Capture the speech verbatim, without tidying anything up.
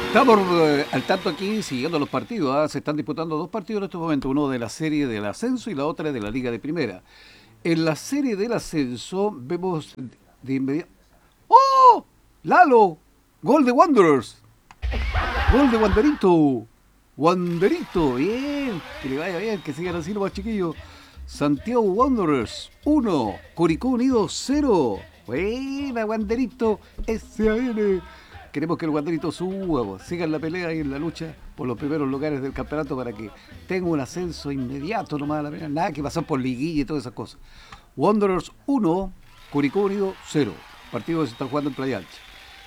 Estamos eh, al tanto aquí siguiendo los partidos. ¿Ah? Se están disputando dos partidos en este momento, uno de la serie del ascenso y la otra de la Liga de Primera. En la serie del ascenso vemos de inmediato. ¡Oh! ¡Lalo! ¡Gol de Wanderers! ¡Gol de Wanderito! ¡Wanderito! Bien, que le vaya bien, que sigan así los más chiquillos. Santiago Wanderers uno, Curicó Unido cero. Buena, Wanderito, S A N. Queremos que el Wanderito suba, pues, sigan la pelea y en la lucha por los primeros lugares del campeonato para que tenga un ascenso inmediato nomás a la pena. Nada que pasar por liguilla y todas esas cosas. Wanderers uno, Curicó Unido cero. Partido que se está jugando en Playa Ancha.